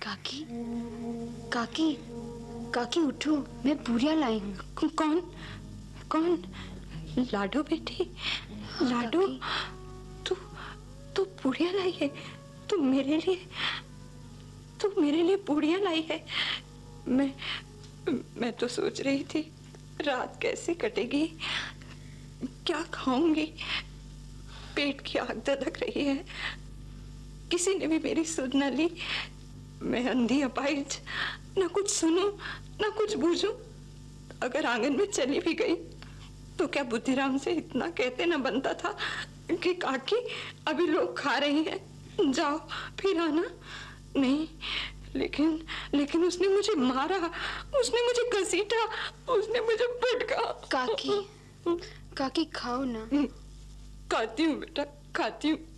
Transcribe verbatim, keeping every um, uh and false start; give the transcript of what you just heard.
काकी, काकी, काकी उठो, मैं पूरियां लाई हूँ। कौन कौन? लाडो बेटी, लाडो, तू तू पूरियां लाई है? तू मेरे लिए तू मेरे लिए पूरियां लाई है? मैं मैं तो सोच रही थी रात कैसे कटेगी, क्या खाऊंगी। पेट की आग धधक रही है, किसी ने भी मेरी सुध न ली। मैं अंधी अपाहिज, ना कुछ सुनूं ना कुछ बूझूं। अगर आंगन में चली भी गई तो क्या बुद्धिराम से इतना कहते ना बनता था कि काकी अभी लोग खा रही हैं, जाओ फिर आना। नहीं, लेकिन लेकिन उसने मुझे मारा, उसने मुझे घसीटा, उसने मुझे पटका। काकी, काकी खाओ ना। खाती हूँ बेटा, खाती हूँ।